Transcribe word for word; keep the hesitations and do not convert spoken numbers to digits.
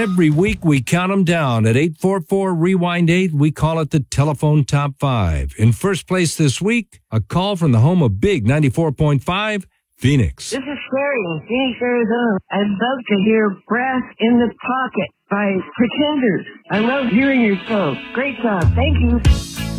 Every week we count them down at eight four four, rewind eight. We call it the Telephone Top five. In first place this week, a call from the home of Big ninety-four point five, Phoenix. This is Sherry in Phoenix, Arizona. I'd love to hear Brass in the Pocket by Pretenders. I love hearing your show. Great job. Thank you.